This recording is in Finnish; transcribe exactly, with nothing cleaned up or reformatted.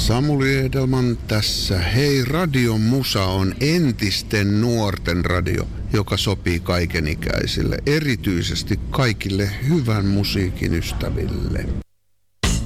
Samuli Edelman tässä. Hei, Radio Musa on entisten nuorten radio, joka sopii kaikenikäisille, erityisesti kaikille hyvän musiikin ystäville.